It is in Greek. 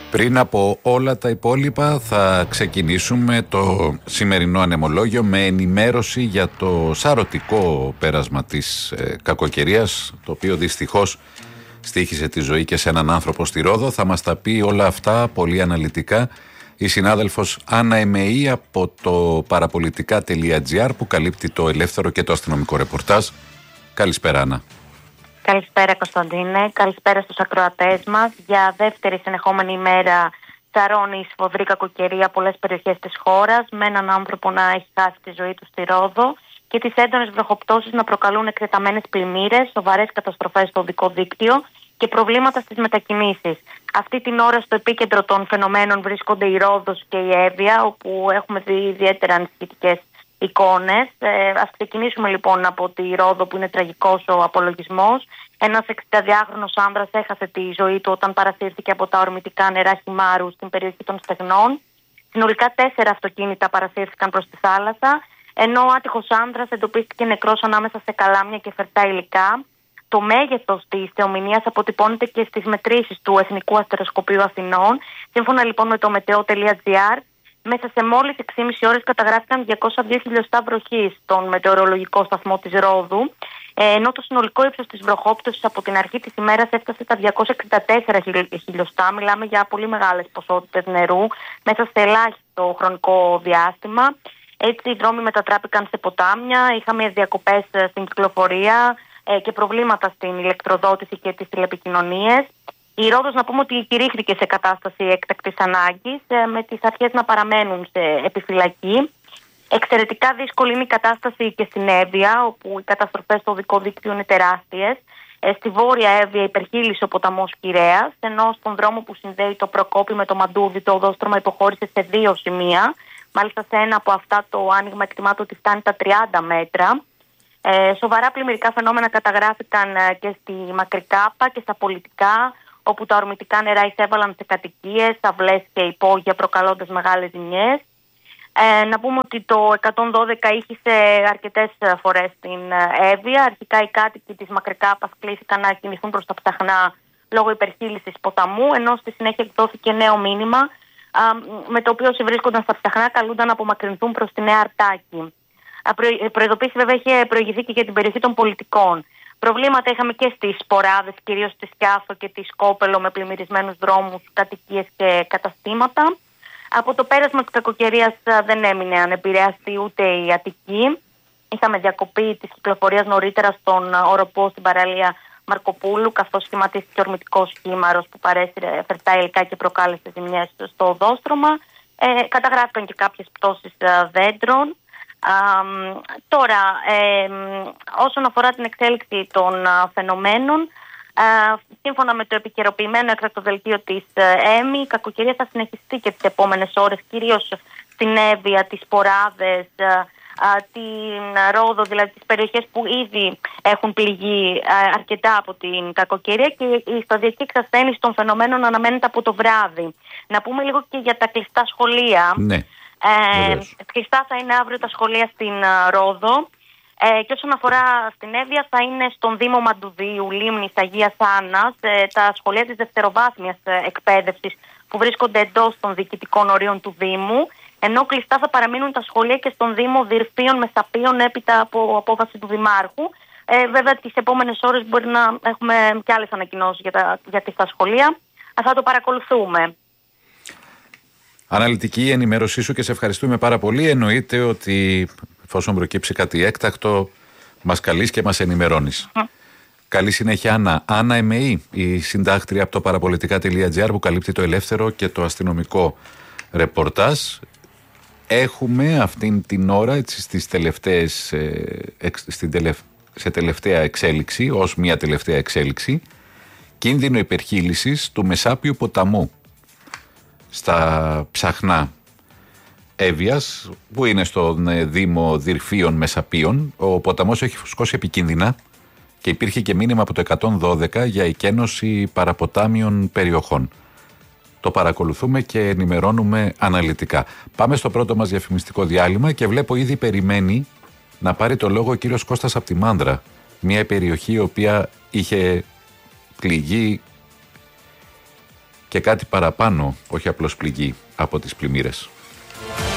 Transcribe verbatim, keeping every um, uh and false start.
Πριν από όλα τα υπόλοιπα θα ξεκινήσουμε το σημερινό ανεμολόγιο με ενημέρωση για το σαρωτικό πέρασμα της ε, κακοκαιρίας, το οποίο δυστυχώς στοίχισε τη ζωή και σε έναν άνθρωπο στη Ρόδο. Θα μας τα πει όλα αυτά πολύ αναλυτικά η συνάδελφος Άννα Εμεή από το παραπολιτικά τελεία τζι άρ που καλύπτει το ελεύθερο και το αστυνομικό ρεπορτάζ. Καλησπέρα, Άννα. Καλησπέρα, Κωνσταντίνε. Καλησπέρα στους ακροατές μας. Για δεύτερη συνεχόμενη ημέρα τσαρώνει η σφοδρή κακοκαιρία πολλές περιοχές της χώρας, με έναν άνθρωπο να έχει χάσει τη ζωή του στη Ρόδο και τις έντονες βροχοπτώσεις να προκαλούν εκτεταμένες πλημμύρες, σοβαρές καταστροφές στο οδικό δίκτυο και προβλήματα στις μετακινήσεις. Αυτή την ώρα στο επίκεντρο των φαινομένων βρίσκονται η Ρόδος και η Εύβοια, όπου έχουμε δει ιδιαίτερα ανησυχητικές εικόνες. Ε, ας ξεκινήσουμε λοιπόν από τη Ρόδο, που είναι τραγικός ο απολογισμός. Ένας εξηνταδυάχρονος άνδρας έχασε τη ζωή του όταν παρασύρθηκε από τα ορμητικά νερά Χιμάρου στην περιοχή των Στεγνών. Συνολικά τέσσερα αυτοκίνητα παρασύρθηκαν προς τη θάλασσα, ενώ ο άτυχος άνδρας εντοπίστηκε νεκρός ανάμεσα σε καλάμια και φερτά υλικά. Το μέγεθος της θεομηνίας αποτυπώνεται και στις μετρήσεις του Εθνικού Αστεροσκοπείου Αθηνών. Σύμφωνα λοιπόν με το μετεό τελεία τζι άρ, μέσα σε μόλις έξι και μισή ώρες καταγράφηκαν διακόσια δύο χιλιοστά βροχής στον μετεωρολογικό σταθμό της Ρόδου, ενώ το συνολικό ύψος της βροχόπτωσης από την αρχή της ημέρας έφτασε τα διακόσια εξήντα τέσσερα χιλιοστά. Μιλάμε για πολύ μεγάλες ποσότητες νερού μέσα σε ελάχιστο χρονικό διάστημα. Έτσι οι δρόμοι μετατράπηκαν σε ποτάμια, είχαμε διακοπές στην κυκλοφορία και προβλήματα στην ηλεκτροδότηση και τις τηλεπικοινωνίες. Η Ρόδος, να πούμε ότι κηρύχθηκε σε κατάσταση έκτακτης ανάγκης, με τις αρχές να παραμένουν σε επιφυλακή. Εξαιρετικά δύσκολη είναι η κατάσταση και στην Εύβοια, όπου οι καταστροφές στο οδικό δίκτυο είναι τεράστιες. Στη βόρεια Εύβοια υπερχείλησε ο ποταμός Κυρέας, ενώ στον δρόμο που συνδέει το Προκόπη με το Μαντούβι το οδόστρωμα υποχώρησε σε δύο σημεία. Μάλιστα σε ένα από αυτά το άνοιγμα εκτιμάται ότι φτάνει τα τριάντα μέτρα. Ε, σοβαρά πλημμυρικά φαινόμενα καταγράφηκαν και στη Μακρικάπα και στα Πολιτικά, όπου τα ορμητικά νερά εισέβαλαν σε κατοικίες, αυλές και υπόγεια, προκαλώντας μεγάλες ζημιές. Ε, να πούμε ότι το εκατόν δώδεκα ήχησε αρκετές φορές στην Εύβοια. Αρχικά οι κάτοικοι της Μακρικάπας κλήθηκαν να κινηθούν προς τα Ψαχνά λόγω υπερχείλησης ποταμού, ενώ στη συνέχεια εκδόθηκε νέο μήνυμα, α, με το οποίο όσοι βρίσκονταν στα Ψαχνά καλούνταν να απομακρυνθούν προς τη Νέα Αρτάκη. Η προειδοποίηση βέβαια είχε προηγηθεί και για την περιοχή των Πολιτικών. Προβλήματα είχαμε και στις Σποράδες, κυρίως στη Σκιάθο και τη Σκόπελο, με πλημμυρισμένους δρόμους, κατοικίες και καταστήματα. Από το πέρασμα της κακοκαιρίας δεν έμεινε ανεπηρέαστη ούτε η Αττική. Είχαμε διακοπή της κυκλοφορίας νωρίτερα στον οροπό στην παραλία Μαρκοπούλου, καθώς σχηματίστηκε ορμητικός χήμαρος που παρέσυρε φερτά υλικά και προκάλεσε ζημιές στο οδόστρωμα. Ε, καταγράφηκαν και κάποιες πτώσεις δέντρων. Α, τώρα, ε, όσον αφορά την εξέλιξη των α, φαινομένων, α, σύμφωνα με το επικαιροποιημένο έκτακτο της ΕΜΗ, η κακοκαιρία θα συνεχιστεί και τις επόμενες ώρες, κυρίως στην Εύβοια, τις Σποράδες, α, α, την Ρόδο, δηλαδή τις περιοχές που ήδη έχουν πληγεί α, αρκετά από την κακοκαιρία, και η σταδιακή εξασθένιση των φαινομένων αναμένεται από το βράδυ. Να πούμε λίγο και για τα κλειστά σχολεία. Ναι. Ε, κλειστά θα είναι αύριο τα σχολεία στην uh, Ρόδο, ε, και όσον αφορά στην Εύβοια θα είναι στον Δήμο Μαντουδίου, Λίμνης, Αγίας Άννας, ε, τα σχολεία της δευτεροβάθμιας ε, εκπαίδευσης που βρίσκονται εντός των διοικητικών ορίων του Δήμου, ενώ κλειστά θα παραμείνουν τα σχολεία και στον Δήμο Δυρφίων Μεσαπίων έπειτα από απόφαση του Δημάρχου. Ε, βέβαια τις επόμενες ώρες μπορεί να έχουμε και άλλες ανακοινώσεις για τα, για τα σχολεία. Θα το παρακολουθούμε. Αναλυτική η ενημέρωσή σου και σε ευχαριστούμε πάρα πολύ. Εννοείται ότι εφόσον προκύψει κάτι έκτακτο, μας καλείς και μας ενημερώνεις. Mm. Καλή συνέχεια, Άννα. Άννα Εμεή, η συντάκτρια από το παραπολιτικά τελεία τζι άρ που καλύπτει το ελεύθερο και το αστυνομικό ρεπορτάζ. Έχουμε αυτήν την ώρα, έτσι, στις τελευταίες, ε, εξ, στην τελευ, σε τελευταία εξέλιξη, ως μια τελευταία εξέλιξη, κίνδυνο υπερχείλησης του Μεσάπιου ποταμού στα Ψαχνά Εύβοιας, που είναι στον Δήμο Δυρφίων Μεσαπίων. Ο ποταμός έχει φουσκώσει επικίνδυνα και υπήρχε και μήνυμα από το εκατόν δώδεκα για εκένωση παραποτάμιων περιοχών. Το παρακολουθούμε και ενημερώνουμε αναλυτικά. Πάμε στο πρώτο μας διαφημιστικό διάλειμμα και βλέπω ήδη περιμένει να πάρει το λόγο ο κύριος Κώστας από τη Μάνδρα, μια περιοχή η οποία είχε πληγεί και κάτι παραπάνω, όχι απλώς πληγή από τις πλημμύρες.